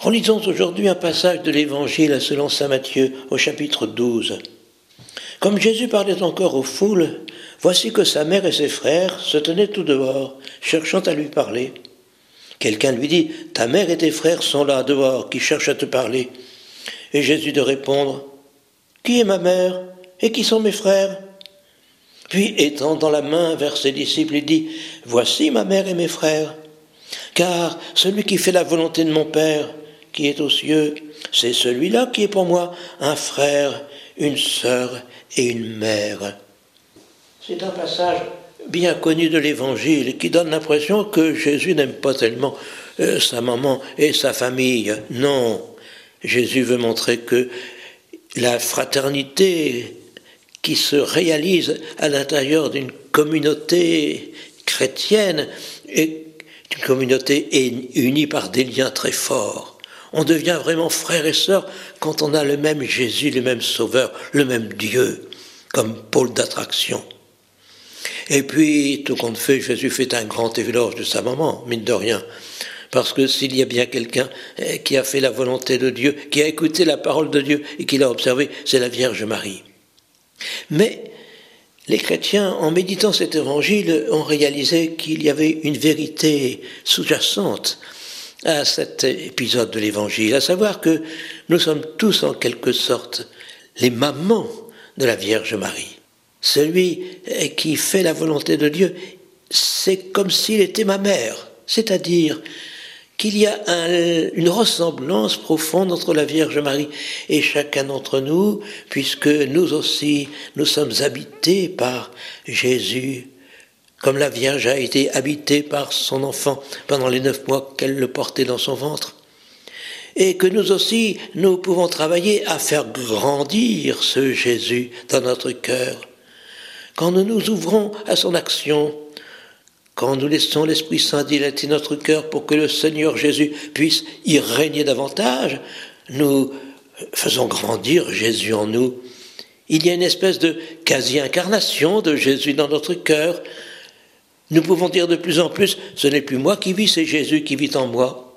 Relisons aujourd'hui un passage de l'Évangile selon saint Matthieu au chapitre 12. Comme Jésus parlait encore aux foules, voici que sa mère et ses frères se tenaient tout dehors, cherchant à lui parler. Quelqu'un lui dit, « Ta mère et tes frères sont là, dehors, qui cherchent à te parler. » Et Jésus de répondre, « Qui est ma mère et qui sont mes frères ?» Puis étendant la main vers ses disciples, il dit, « Voici ma mère et mes frères. Car celui qui fait la volonté de mon Père, qui est aux cieux, c'est celui-là qui est pour moi un frère, une sœur et une mère. » C'est un passage bien connu de l'Évangile qui donne l'impression que Jésus n'aime pas tellement sa maman et sa famille. Non, Jésus veut montrer que la fraternité qui se réalise à l'intérieur d'une communauté chrétienne est une communauté unie par des liens très forts. On devient vraiment frères et sœurs quand on a le même Jésus, le même Sauveur, le même Dieu, comme pôle d'attraction. Et puis, tout compte fait, Jésus fait un grand éloge de sa maman, mine de rien. Parce que s'il y a bien quelqu'un qui a fait la volonté de Dieu, qui a écouté la parole de Dieu et qui l'a observée, c'est la Vierge Marie. Mais les chrétiens, en méditant cet évangile, ont réalisé qu'il y avait une vérité sous-jacente à cet épisode de l'évangile, à savoir que nous sommes tous en quelque sorte les mamans de la Vierge Marie. Celui qui fait la volonté de Dieu, c'est comme s'il était ma mère, c'est-à-dire qu'il y a une ressemblance profonde entre la Vierge Marie et chacun d'entre nous, puisque nous aussi, nous sommes habités par Jésus, comme la Vierge a été habitée par son enfant pendant les 9 mois qu'elle le portait dans son ventre. Et que nous aussi, nous pouvons travailler à faire grandir ce Jésus dans notre cœur. Quand nous nous ouvrons à son action, quand nous laissons l'Esprit Saint dilater notre cœur pour que le Seigneur Jésus puisse y régner davantage, nous faisons grandir Jésus en nous. Il y a une espèce de quasi-incarnation de Jésus dans notre cœur. Nous pouvons dire de plus en plus, ce n'est plus moi qui vis, c'est Jésus qui vit en moi.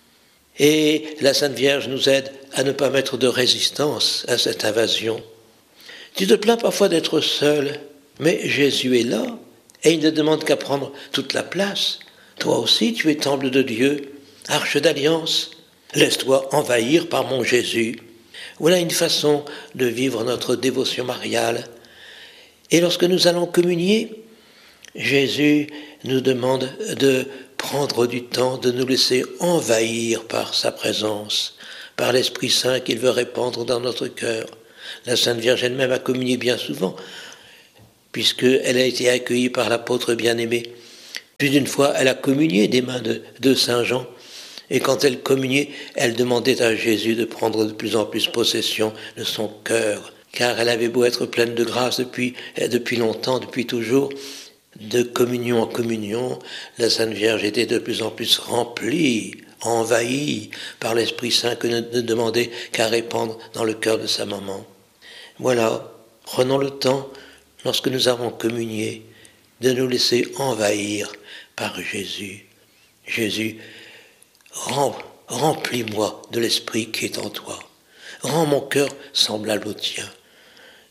Et la Sainte Vierge nous aide à ne pas mettre de résistance à cette invasion. Tu te plains parfois d'être seul, mais Jésus est là. Et il ne demande qu'à prendre toute la place. Toi aussi, tu es temple de Dieu, arche d'alliance. Laisse-toi envahir par mon Jésus. Voilà une façon de vivre notre dévotion mariale. Et lorsque nous allons communier, Jésus nous demande de prendre du temps, de nous laisser envahir par sa présence, par l'Esprit Saint qu'il veut répandre dans notre cœur. La Sainte Vierge elle-même a communié bien souvent, puisqu'elle a été accueillie par l'apôtre bien-aimé. Plus d'une fois, elle a communié des mains de Saint Jean. Et quand elle communiait, elle demandait à Jésus de prendre de plus en plus possession de son cœur. Car elle avait beau être pleine de grâce depuis longtemps, depuis toujours, de communion en communion, la Sainte Vierge était de plus en plus remplie, envahie par l'Esprit Saint que ne demandait qu'à répandre dans le cœur de sa maman. Voilà, prenons le temps, lorsque nous avons communié, de nous laisser envahir par Jésus. Jésus, remplis-moi de l'Esprit qui est en toi. Rends mon cœur semblable au tien.